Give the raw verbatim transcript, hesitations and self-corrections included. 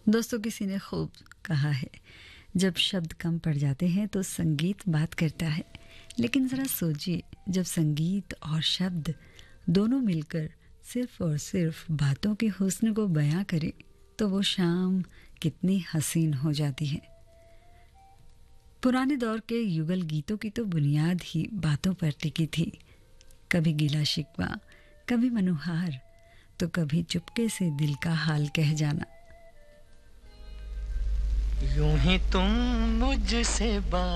दोस्तों, किसी ने खूब कहा है, जब शब्द कम पड़ जाते हैं तो संगीत बात करता है। लेकिन ज़रा सोचिए, जब संगीत और शब्द दोनों मिलकर सिर्फ और सिर्फ बातों के हुस्न को बयां करें तो वो शाम कितनी हसीन हो जाती है। पुराने दौर के युगल गीतों की तो बुनियाद ही बातों पर टिकी थी। कभी गिला शिकवा, कभी मनुहार, तो कभी चुपके से दिल का हाल कह जाना। यूं ही तुम मुझसे बात